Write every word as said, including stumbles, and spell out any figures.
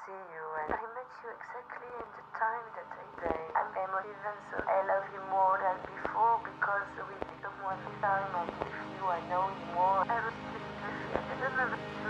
see you, and I met you exactly in the time that I say I'm emotive, and so I love you more than before because we took more time, and with you I know you more. I was just, I don't know.